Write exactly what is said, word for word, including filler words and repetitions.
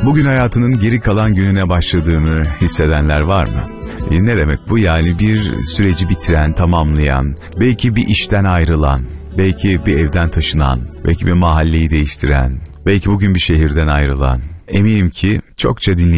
Bugün hayatının geri kalan gününe başladığını hissedenler var mı? E ne demek bu? Yani bir süreci bitiren, tamamlayan, belki bir işten ayrılan, belki bir evden taşınan, belki bir mahalleyi değiştiren, belki bugün bir şehirden ayrılan. Eminim ki çokça dinleyicilerimiz